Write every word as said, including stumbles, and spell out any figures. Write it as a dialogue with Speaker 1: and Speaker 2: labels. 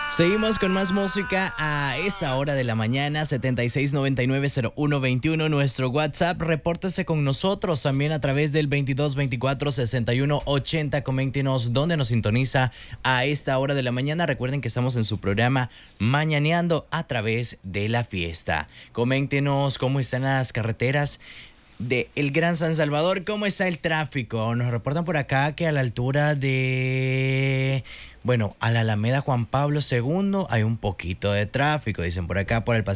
Speaker 1: Seguimos con más música a esa hora de la mañana, setenta y seis noventa y nueve cero uno veintiuno, nuestro WhatsApp. Repórtese con nosotros también a través del veintidós veinticuatro sesenta y uno ochenta. Coméntenos dónde nos sintoniza a esta hora de la mañana. Recuerden que estamos en su programa Mañaneando a través de la fiesta. Coméntenos cómo están las carreteras de el Gran San Salvador, cómo está el tráfico. Nos reportan por acá que a la altura de, bueno, a la Alameda Juan Pablo segundo hay un poquito de tráfico, dicen por acá, por el